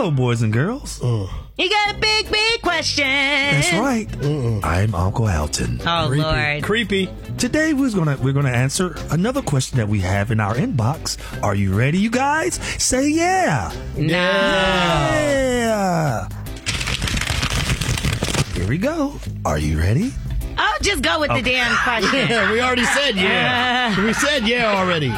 go, boys and girls. You got a big question. That's right. I'm Uncle Alton. Oh, Lord. Creepy. Today we're gonna answer another question that we have in our inbox. Are you ready, you guys? Say yeah. No. Yeah. Here we go. Are you ready? Oh, just go with the damn question. Yeah, we already said yeah. We said yeah already.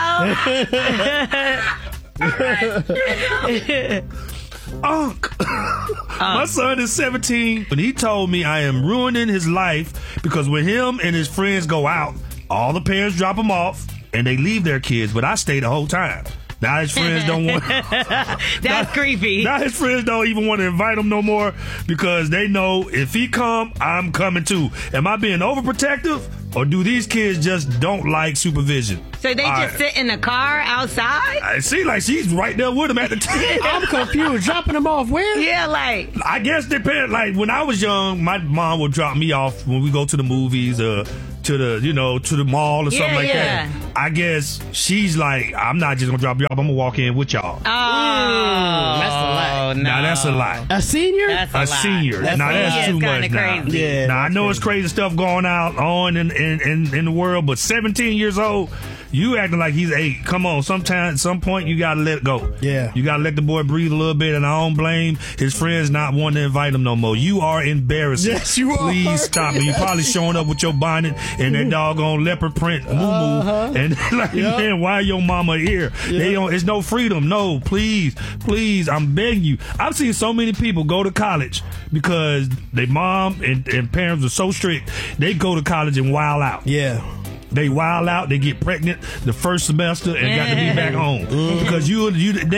Unc, my son is 17, and he told me I am ruining his life because when him and his friends go out, all the parents drop them off and they leave their kids, but I stay the whole time. Now his friends don't want. That's creepy. Now his friends don't even want to invite him no more because they know if he come, I'm coming too. Am I being overprotective, or do these kids just don't like supervision? So they just sit in the car outside? I see, like she's right there with him at the time. I'm confused. Dropping them off where? Yeah, like. I guess depend. Like when I was young, my mom would drop me off when we go to the movies, to the mall or something like that. I guess she's like, I'm not just gonna drop you off. I'm gonna walk in with y'all. Oh, that's a lot. No. Now that's a lot. A senior? That's a lot. Senior. Now that's too much. Now. Crazy. Yeah. Now I know it's crazy stuff going on in the world, but 17 years old. You acting like he's 8. Come on, at some point you gotta let it go. Yeah. You gotta let the boy breathe a little bit, and I don't blame his friends not wanting to invite him no more. You are embarrassing. Yes, you are. Please stop it. You probably showing up with your bonnet and that doggone leopard print moo-moo. And like, man, why your mama here? It's no freedom. No, please, I'm begging you. I've seen so many people go to college because their mom and parents are so strict. They go to college and wild out. Yeah. They wild out, they get pregnant the first semester and got to be back home because you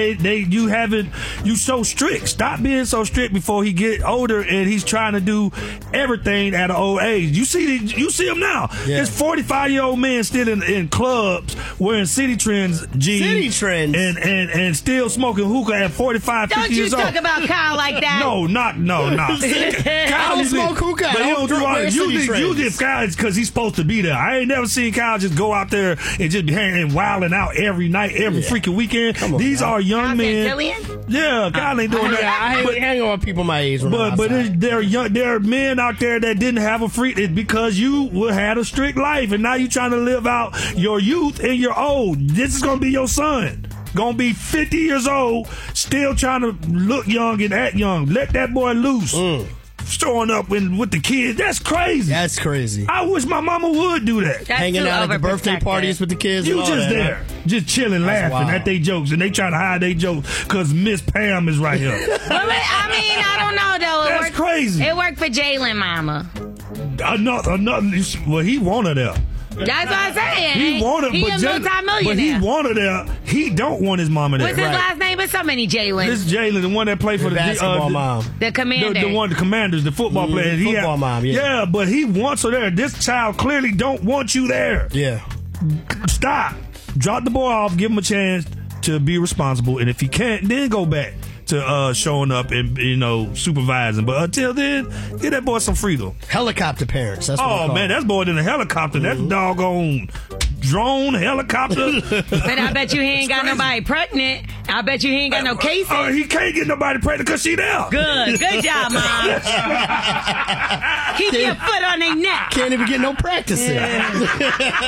so strict. Stop being so strict before he get older and he's trying to do everything at an old age. You see him now. Yeah. This 45-year-old man still in clubs wearing City Trends jeans. City Trends. And still smoking hookah at 45, 50 years old. Don't you talk about Kyle like that. No. I don't smoke hookah. But he'll do all you did Kyle because he's supposed to be there. I ain't never seen Kyle just go out there and just be hanging and wilding out every night, every freaking weekend. These are young men. Yeah, Kyle ain't doing that. I hang on with people my age. But there are men out there that didn't have a free. It's because you had a strict life, and now you're trying to live out your youth and your old. This is gonna be your son. Gonna be 50 years old, still trying to look young and act young. Let that boy loose. Showing up with the kids. That's crazy. That's crazy. I wish my mama would do that. Hanging out at the birthday parties with the kids. You and all just that, there. Just chilling, laughing at their jokes. And they trying to hide their jokes because Miss Pam is right here. I don't know, though. That's crazy. It worked for Jalen Mama. Another. Well, he wanted her. That's what I'm saying. He wanted, he a multi-millionaire. But he wanted her. He don't want his mama there. What's his last name? There's so many Jalen. This Jalen, the one that played for the basketball mom. The commander. The Commanders, the football player. Football mom, Yeah, but he wants her there. This child clearly don't want you there. Yeah. Stop. Drop the boy off. Give him a chance to be responsible. And if he can't, then go back to showing up and supervising. But until then, give that boy some freedom. Helicopter parents. That's what man, that's more than a helicopter. That's doggone drone helicopter. But I bet you he ain't got nobody pregnant. I bet you he ain't got no cases. He can't get nobody pregnant because she there. Good job, Mom. Keep your foot on their neck. Can't even get no practice in.